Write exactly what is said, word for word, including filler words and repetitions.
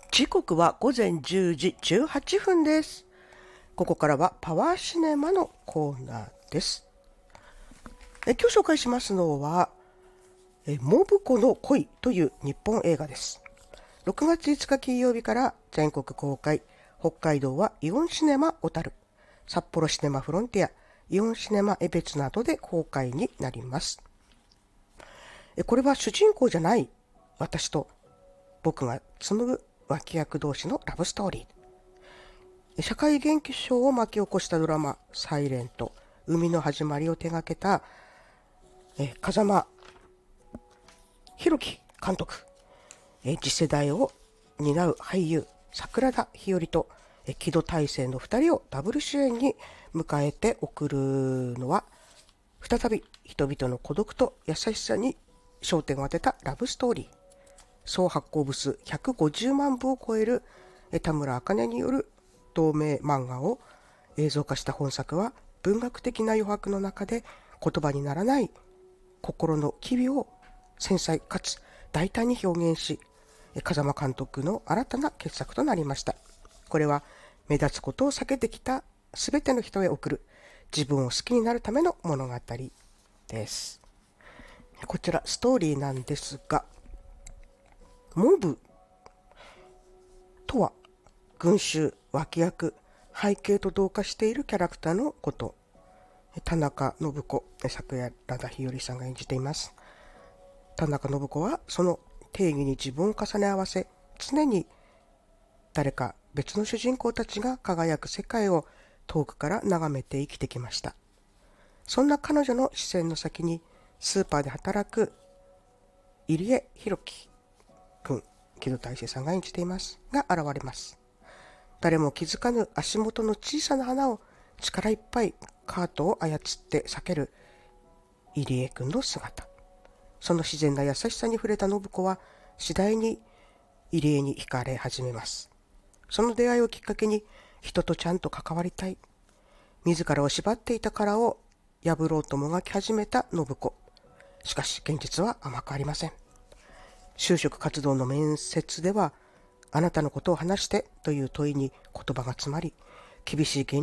時刻は午前じゅうじじゅうはっぷんです。ここからはパワーシネマのコーナーです。え今日紹介しますのはえモブコの恋という日本映画です。ろくがついつか金曜日から全国公開。北海道はイオンシネマ小樽、札幌シネマフロンティア、イオンシネマ江別などで公開になります。えこれは主人公じゃない私と僕が紡ぐ脇役同士のラブストーリー。社会現象を巻き起こしたドラマサイレント、海の始まりを手掛けたえ風間弘樹監督、え次世代を担う俳優桜田ひよりとえ木戸大聖のふたりをダブル主演に迎えて送るのは、再び人々の孤独と優しさに焦点を当てたラブストーリー。総発行部数ひゃくごじゅうまんぶを超える田村茜による同名漫画を映像化した本作は、文学的な余白の中で言葉にならない心の機微を繊細かつ大胆に表現し、風間監督の新たな傑作となりました。これは目立つことを避けてきたすべての人へ送る自分を好きになるための物語です。こちらストーリーなんですが、モブとは群衆、脇役、背景と同化しているキャラクターのこと。田中信子、桜田ひよりさんが演じています。田中信子はその定義に自分を重ね合わせ、常に誰か別の主人公たちが輝く世界を遠くから眺めて生きてきました。そんな彼女の視線の先に、スーパーで働く入江弘樹君、木戸大聖さんが演じていますが現れます。誰も気づかぬ足元の小さな花を力いっぱいカートを操って避ける入江君の姿。その自然な優しさに触れた信子は次第に入江に惹かれ始めます。その出会いをきっかけに、人とちゃんと関わりたい、自らを縛っていた殻を破ろうともがき始めた信子。しかし現実は甘くありません。就職活動の面接では、あなたのことを話してという問いに言葉が詰まり、厳しい現